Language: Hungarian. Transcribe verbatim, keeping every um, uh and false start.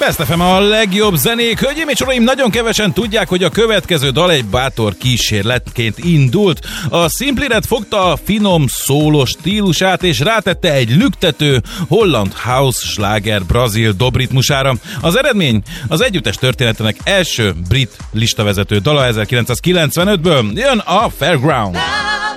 Best ef em a legjobb zenék. Hölgyeim és uraim, nagyon kevesen tudják, hogy a következő dal egy bátor kísérletként indult. A Simply Red fogta a finom szólós stílusát és rátette egy lüktető holland house sláger brazil dobritmusára. Az eredmény az együttes történetének első brit listavezető dala ezerkilencszázkilencvenötből. Jön a Fairground.